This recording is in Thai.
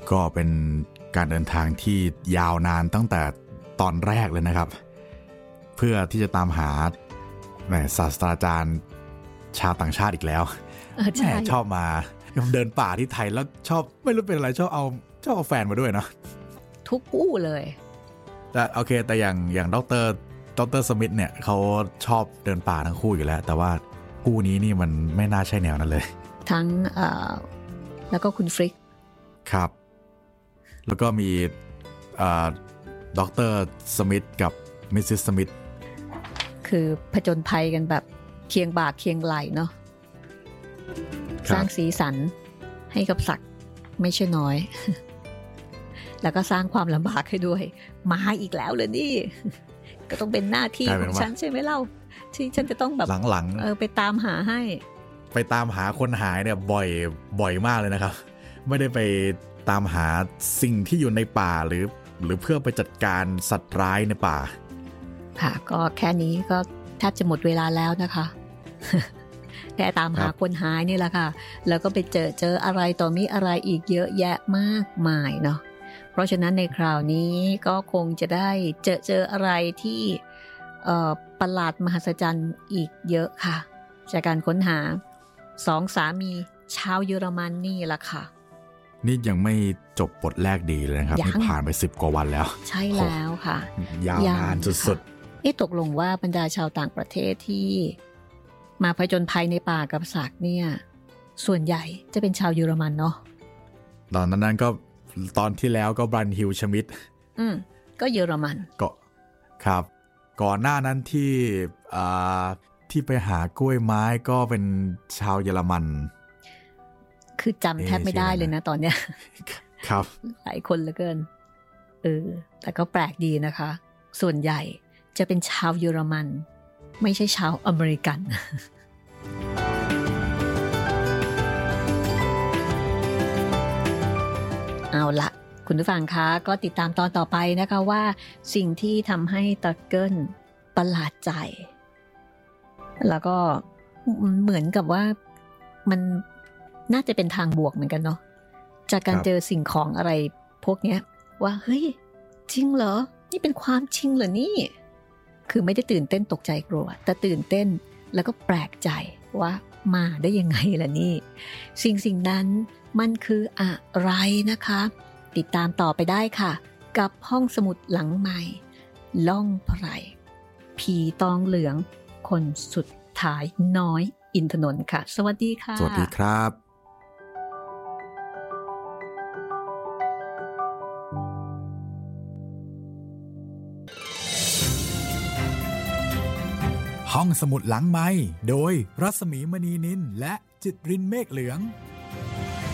ก็เป็นการเดินทางที่ยาวนานตั้งแต่ตอนแรกเลยนะครับเพื่อที่จะตามหาศาสตราจารย์ชาวต่างชาติอีกแล้วแม่ชอบมาเดินป่าที่ไทยแล้วชอบไม่รู้เป็นอะไรชอบเอาแฟนมาด้วยเนาะทุกคู่เลยแต่โอเคแต่อย่างดร.สมิธเนี่ยเขาชอบเดินป่าทั้งคู่อยู่แล้วแต่ว่าคู่นี้นี่มันไม่น่าใช่แนวนั้นเลยทั้งแล้วก็คุณฟริกครับแล้วก็มีดร.สมิธกับมิสซิสสมิธคือผจญภัยกันแบบเคียงบ่าเคียงไหล่เนาะสร้างสีสันให้กับศักดิ์ไม่ใช่น้อยแล้วก็สร้างความลำบากให้ด้วยมาอีกแล้วเลยนี่ก็ต้องเป็นหน้าที่ของฉันใช่ไหมเล่าที่ฉันจะต้องแบบหลังไปตามหาให้ไปตามหาคนหายเนี่ยบ่อยมากเลยนะครับไม่ได้ไปตามหาสิ่งที่อยู่ในป่าหรือเพื่อไปจัดการสัตว์ร้ายในป่าค่ะก็แค่นี้ก็แทบจะหมดเวลาแล้วนะคะแค่ตามหาคนหายนี่แหละค่ะแล้วก็ไปเจออะไรต่อมีอะไรอีกเยอะแยะมากมายเนาะเพราะฉะนั้นในคราวนี้ก็คงจะได้เจออะไรที่ประหลาดมหัศจรรย์อีกเยอะค่ะจากการค้นหาสองสามีชาวเยอรมันนี่แหละค่ะนี่ยังไม่จบบทแรกดีเลยนะครับนี่ผ่านไป10 กว่าวันแล้วใช่แล้วค่ะยาวนานสุดๆตกลงว่าบรรดาชาวต่างประเทศที่มาผจญภัยในป่ากับศักดิ์เนี่ยส่วนใหญ่จะเป็นชาวเยอรมันเนาะตอนนั้นก็ตอนที่แล้วก็บรันฮิลชมิดก็เยอรมันก็ครับก่อนหน้านั้นที่ไปหากล้วยไม้ก็เป็นชาวเยอรมันคือจำแทบไม่ได้เลยนะตอนเนี้ยครับหลายคนเหลือเกินแต่ก็แปลกดีนะคะส่วนใหญ่จะเป็นชาวเยอรมันไม่ใช่ชาวอเมริกันเอาละคุณผู้ฟังคะก็ติดตามตอนต่อไปนะคะว่าสิ่งที่ทำให้ตะเกิลประหลาดใจแล้วก็เหมือนกับว่ามันน่าจะเป็นทางบวกเหมือนกันเนาะจากการเจอสิ่งของอะไรพวกเนี้ยว่าเฮ้ยจริงเหรอนี่เป็นความจริงเหรอนี่คือไม่ได้ตื่นเต้นตกใจกลัวแต่ตื่นเต้นแล้วก็แปลกใจว่ามาได้ยังไงล่ะนี่สิ่งนั้นมันคืออะไรนะคะติดตามต่อไปได้ค่ะกับห้องสมุดหลังใหม่ล่องไพรผีตองเหลืองคนสุดท้ายน้อยอินทนนท์ค่ะสวัสดีค่ะสวัสดีครับห้องสมุดหลังไมค์โดยรัศมีมณีนินและจิตรินเมฆเหลือง